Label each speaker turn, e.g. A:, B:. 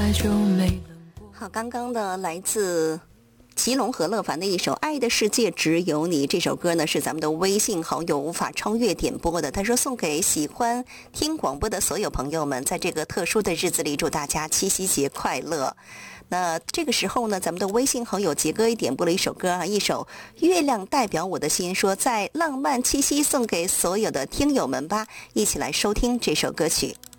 A: 好，刚刚的来自祁隆和乐凡的一首《爱的世界只有你》，这首歌呢是咱们的微信好友无法超越点播的。他说送给喜欢听广播的所有朋友们，在这个特殊的日子里，祝大家七夕节快乐。那这个时候呢，咱们的微信好友杰哥也点播了一首歌啊，一首《月亮代表我的心》，说在浪漫七夕送给所有的听友们吧，一起来收听这首歌曲。